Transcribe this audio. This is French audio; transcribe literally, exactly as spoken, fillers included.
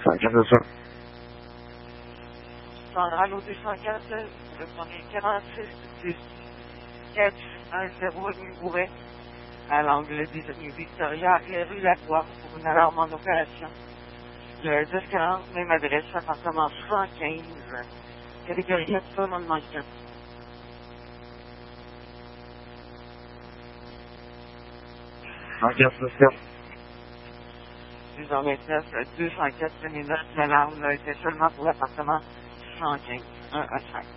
cinq quatre ça. Centrale au deux cent quatre, le premier quarante-six dix quatre un zéro rue Bourret, à l'angle des avenues Victoria et rue Lacroix pour une alarme en opération. Le dix quarante, même adresse, appartement cent quinze, catégorie quatre, pas manquant. cinq quatre six quatre. dix heures vingt-neuf, deux cent quatre, neuf, l'alarme était seulement pour l'appartement cent quinze, un à cinq.